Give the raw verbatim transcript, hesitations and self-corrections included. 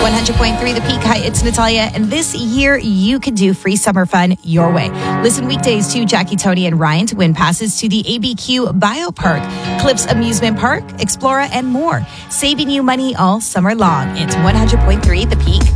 one hundred point three The Peak. Hi, it's Natalia. And this year, you can do free summer fun your way. Listen weekdays to Jackie, Tony, and Ryan to win passes to the A B Q Biopark, Clips Amusement Park, Explora, and more. Saving you money all summer long. It's one hundred point three The Peak.